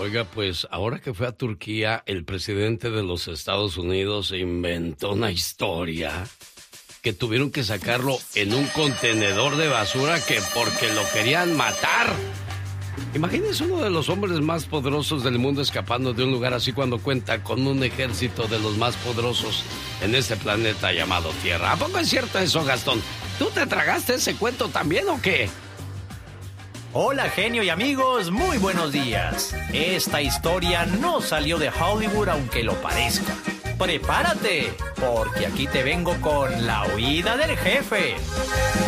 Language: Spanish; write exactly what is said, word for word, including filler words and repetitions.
Oiga, pues ahora que fue a Turquía, el presidente de los Estados Unidos inventó una historia que tuvieron que sacarlo en un contenedor de basura que porque lo querían matar. Imagínense uno de los hombres más poderosos del mundo escapando de un lugar así cuando cuenta con un ejército de los más poderosos en este planeta llamado Tierra. ¿A poco es cierto eso, Gastón? ¿Tú te tragaste ese cuento también o qué? Hola, genio y amigos, muy buenos días. Esta historia no salió de Hollywood aunque lo parezca. Prepárate, porque aquí te vengo con la huida del jefe.